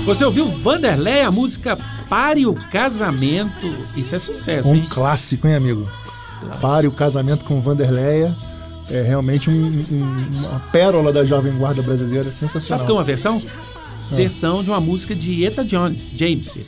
Você ouviu Vanderlei, a música Pare o Casamento. Isso é sucesso, hein? Um clássico, hein, amigo? Pare o Casamento com Vanderleia. É realmente uma pérola da Jovem Guarda brasileira, sensacional. Sabe o que é uma versão? Versão de uma música de Etta James.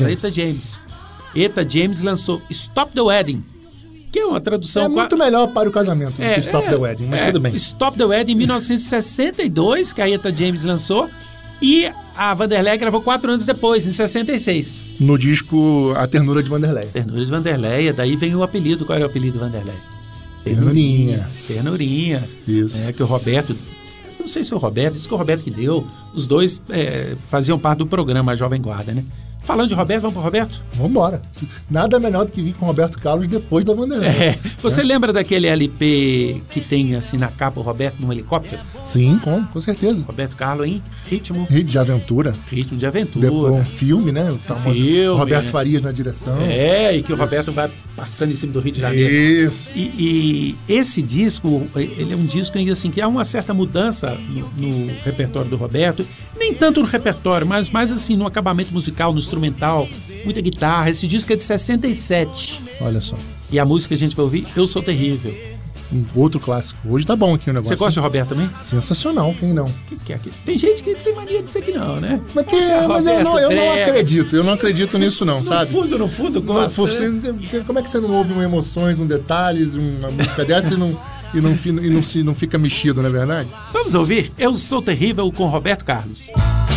Etta James lançou Stop the Wedding, que é uma tradução... É muito melhor Para o Casamento do que Stop the Wedding, mas tudo bem. Stop the Wedding em 1962, que a Etta James lançou, e a Vanderlei gravou 4 anos depois, em 66. No disco A Ternura de Vanderleia. Ternura de Vanderleia, daí vem o apelido. Qual era o apelido de Vanderlei? Ternurinha. Isso. Que o Roberto... Não sei se o Roberto, disse que o Roberto que deu. Os dois faziam parte do programa Jovem Guarda, né? Falando de Roberto, vamos pro Roberto? Vamos embora. Nada melhor do que vir com o Roberto Carlos depois da Vanderlei. Você lembra daquele LP que tem assim na capa o Roberto num helicóptero? Sim, com certeza. Roberto Carlos em ritmo de aventura. Ritmo de aventura. Depois um filme, né? O famoso Roberto Farias na direção. E que o Roberto vai passando em cima do Rio de Janeiro. Isso. E esse disco, ele é um disco assim, que há uma certa mudança no repertório do Roberto. Nem tanto no repertório, mas mais assim no acabamento musical, no instrumental, muita guitarra. Esse disco é de 67. Olha só. E a música que a gente vai ouvir, Eu Sou Terrível. Outro clássico. Hoje tá bom aqui o negócio. Você gosta de Roberto também? Sensacional, quem não? Que é? Tem gente que tem mania de dizer que não, né? Mas eu não acredito nisso não, sabe? No fundo, gosta. Como é que você não ouve emoções, detalhes, uma música dessa e não fica mexido, não é verdade? Vamos ouvir Eu Sou Terrível com Roberto Carlos.